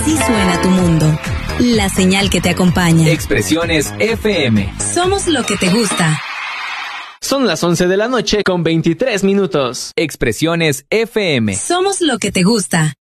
Así suena tu mundo. La señal que te acompaña. Expresiones FM. Somos lo que te gusta. Son las 11 de la noche con 23 minutos. Expresiones FM. Somos lo que te gusta.